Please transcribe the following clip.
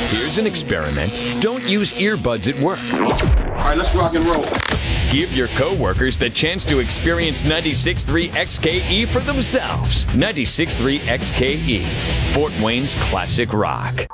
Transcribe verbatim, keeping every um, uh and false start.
Here's an experiment. Don't use earbuds at work. All right, let's rock and roll. Give your coworkers the chance to experience ninety-six point three X K E for themselves. ninety-six point three X K E, Fort Wayne's classic rock.